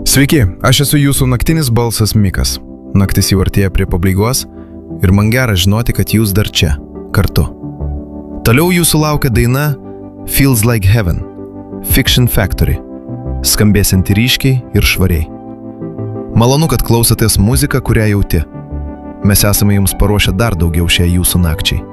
Sveiki, aš esu jūsų naktinis balsas Mikas. Naktis jau artėja prie pabaigos ir man gera žinoti, kad jūs dar čia, kartu. Toliau jūsų laukia daina Feels Like Heaven, Fiction Factory, skambėsianti ryškiai ir švariai. Malonu, kad klausotės muziką, kurią jauti. Mes esame jums paruošę dar daugiau šiai jūsų nakčiai.